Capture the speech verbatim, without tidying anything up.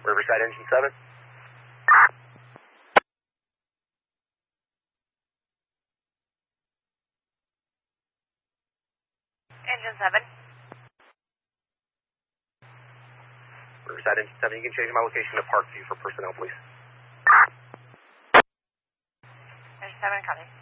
Riverside Engine seven. Engine seven. Riverside Engine seven, you can change my location to Parkview for personnel, please. Engine seven, copy.